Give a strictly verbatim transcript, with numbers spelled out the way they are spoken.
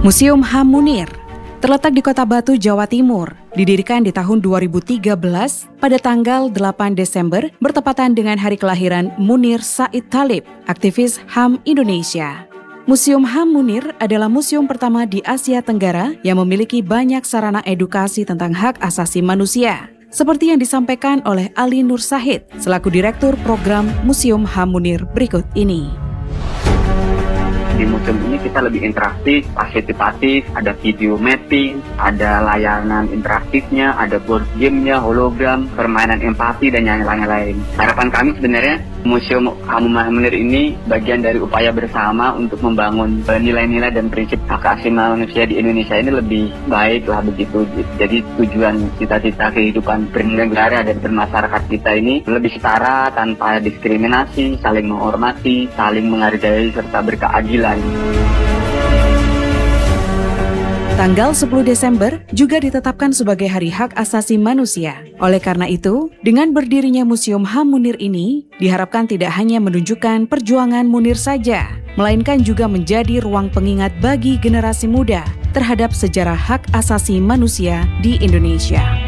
Museum H A M Munir terletak di Kota Batu, Jawa Timur. Didirikan di tahun dua ribu tiga belas pada tanggal delapan Desember bertepatan dengan hari kelahiran Munir Said Thalib, aktivis H A M Indonesia. Museum H A M Munir adalah museum pertama di Asia Tenggara yang memiliki banyak sarana edukasi tentang hak asasi manusia. Seperti yang disampaikan oleh Ali Nur Sahid, selaku Direktur Program Museum H A M Munir berikut ini. Di museum ini kita lebih interaktif, partisipatif, ada video mapping, ada layanan interaktifnya, ada board game-nya, hologram, permainan empati, dan yang lain-lain. Harapan kami sebenarnya Museum H A M Munir ini bagian dari upaya bersama untuk membangun nilai-nilai dan prinsip hak asasi manusia di Indonesia ini lebih baik lah begitu. Jadi tujuan cita-cita kehidupan bernegara dan bermasyarakat kita ini lebih setara tanpa diskriminasi, saling menghormati, saling menghargai, serta berkeadilan. Tanggal sepuluh Desember juga ditetapkan sebagai Hari Hak Asasi Manusia. Oleh karena itu, dengan berdirinya Museum H A M Munir ini, diharapkan tidak hanya menunjukkan perjuangan Munir saja, melainkan juga menjadi ruang pengingat bagi generasi muda terhadap sejarah hak asasi manusia di Indonesia.